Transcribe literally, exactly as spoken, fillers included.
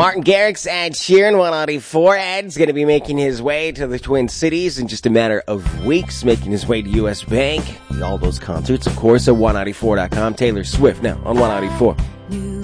Martin Garrix and Sheeran, one ninety-four. Ed's going to be making his way to the Twin Cities in just a matter of weeks, making his way to U S Bank. All those concerts, of course, at one ninety-four dot com. Taylor Swift now on one ninety-four.